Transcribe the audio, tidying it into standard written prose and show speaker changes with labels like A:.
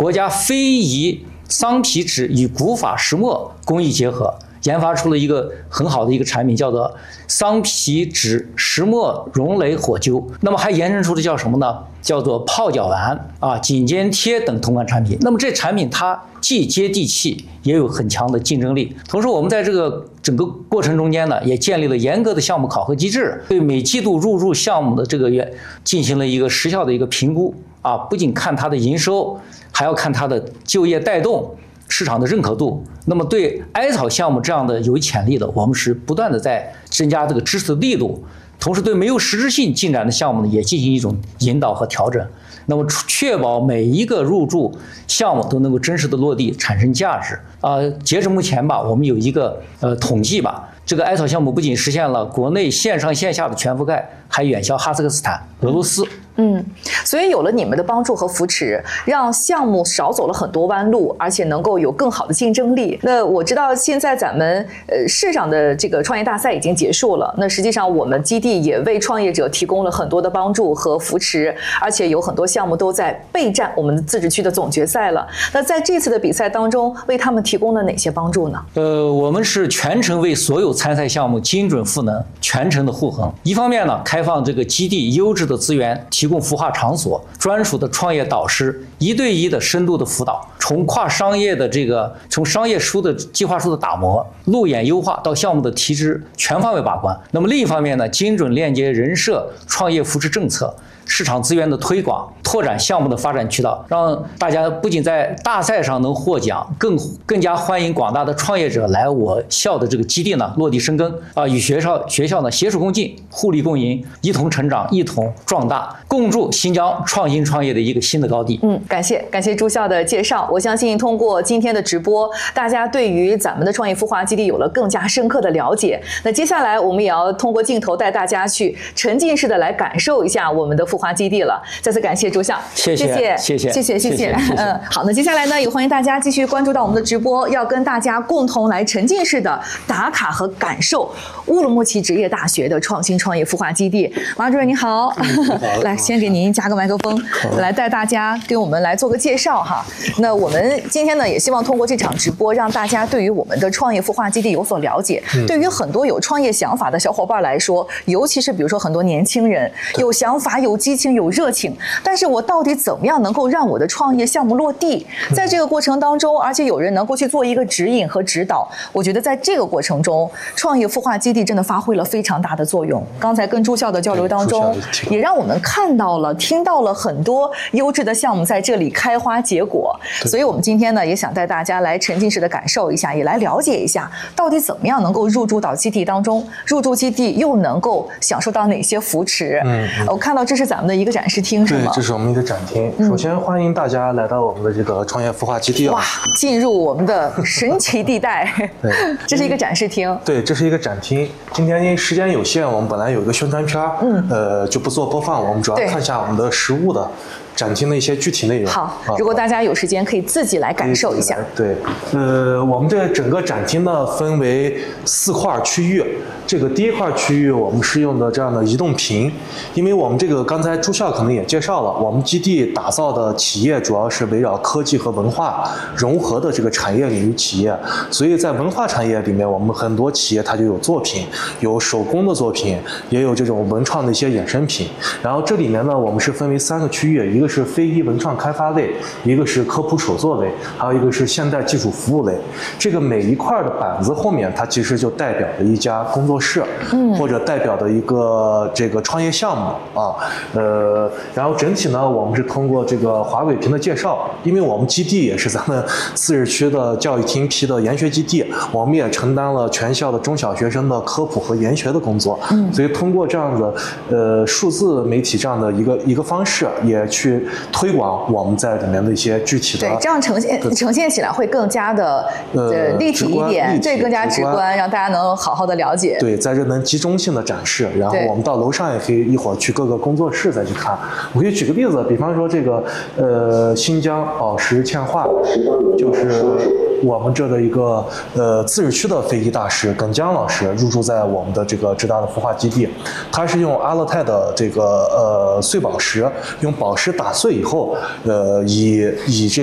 A: 国家非遗桑皮纸与古法石墨工艺结合，研发出了一个很好的一个产品，叫做桑皮纸石墨熔垒火灸。那么还延伸出的叫什么呢？叫做泡脚丸啊、颈肩贴等同款产品。那么这产品它既接地气，也有很强的竞争力。同时，我们在这个整个过程中间呢，也建立了严格的项目考核机制，对每季度入驻项目的这个月进行了一个时效的一个评估啊，不仅看它的营收，还要看它的就业带动、市场的认可度。那么对艾草项目这样的有潜力的，我们是不断的在增加这个支持的力度。同时，对没有实质性进展的项目呢，也进行一种引导和调整，那么确保每一个入驻项目都能够真实的落地，产生价值。截至目前吧，我们有一个统计吧，这个艾草项目不仅实现了国内线上线下的全覆盖，还远销哈萨克斯坦、俄罗斯。
B: 所以有了你们的帮助和扶持，让项目少走了很多弯路，而且能够有更好的竞争力。那我知道现在咱们市长的这个创业大赛已经结束了，那实际上我们基地也为创业者提供了很多的帮助和扶持，而且有很多项目都在备战我们自治区的总决赛了。那在这次的比赛当中，为他们提供了哪些帮助呢？
A: 我们是全程为所有参赛项目精准赋能，全程的护航。一方面呢，开放这个基地优质的资源，提供孵化场所、专属的创业导师、1对1的深度的辅导，从商业书的计划书的打磨、路演优化到项目的提质，全方位把关。那么另一方面呢，精准链接人社、创业扶持政策、市场资源的推广，拓展项目的发展渠道，让大家不仅在大赛上能获奖，更加欢迎广大的创业者来我校的这个基地呢落地生根啊，与学校呢携手共进，互利共赢，一同成长，一同壮大，共筑新疆创新创业的一个新的高地。
B: 感谢朱校的介绍。我相信通过今天的直播，大家对于咱们的创业孵化基地有了更加深刻的了解。那接下来我们也要通过镜头带大家去沉浸式的来感受一下我们的孵化基地了。再次感谢朱校，
A: 谢谢。
B: 好，那接下来呢，也欢迎大家继续关注到我们的直播，要跟大家共同来沉浸式的打卡和感受乌鲁木齐职业大学的创新创业孵化基地。马主任你好，来先给您加个麦克风，来带大家给我们来做个介绍哈。那我们今天呢，也希望通过这场直播，让大家对于我们的创业孵化基地有所了解。对于很多有创业想法的小伙伴来说，尤其是比如说很多年轻人有想法、有激情、有热情，但是我到底怎么样能够让我的创业项目落地？在这个过程当中，而且有人能够去做一个指引和指导，我觉得在这个过程中，创业孵化基地真的发挥了非常大的作用。刚才跟朱校的交流当中，也让我们看到了、听到了很多优质的项目在这里开花结果。所以我们今天呢，也想带大家来沉浸式的感受一下，也来了解一下，到底怎么样能够入驻到基地当中，入驻基地又能够享受到哪些扶持？我看到这是咱们的一个展示厅，是吗？
C: 对，这是我们一个展厅。首先欢迎大家来到我们的这个创业孵化基地。
B: 哇，进入我们的神奇地带。对，这是一个展示厅。
C: 对，这是一个展厅。今天因为时间有限，我们本来有一个宣传片，就不做播放，我们主要看一下我们的实物的展厅的一些具体内容。
B: 好，如果大家有时间，可以自己来感受一下。
C: 对，我们这整个展厅呢分为4块区域。这个第一块区域我们是用的这样的移动屏，因为我们这个刚才朱校可能也介绍了，我们基地打造的企业主要是围绕科技和文化融合的这个产业领域企业，所以在文化产业里面，我们很多企业它就有作品，有手工的作品，也有这种文创的一些衍生品。然后这里面呢，我们是分为3个区域，一个是非遗文创开发类，一个是科普手作类，还有一个是现代技术服务类。这个每一块的板子后面，它其实就代表了一家工作室，或者代表的一个这个创业项目啊。然后整体呢，我们是通过这个华伟屏的介绍，因为我们基地也是咱们自治区的教育厅批的研学基地，我们也承担了全校的中小学生的科普和研学的工作，所以通过这样的数字媒体这样的一个方式，也去推广我们在里面的一些具体的。
B: 对，这样呈现起来会更加的立体一点，对，更加直观，让大家能好好的了解。
C: 对，在这能集中性的展示，然后我们到楼上也可以一会儿去各个工作室再去看。我可以举个例子，比方说这个新疆宝石嵌画，就是我们这的一个自治区的非遗大师耿江老师入驻在我们的这个浙大的孵化基地，他是用阿勒泰的这个碎宝石，用宝石打碎以后，以这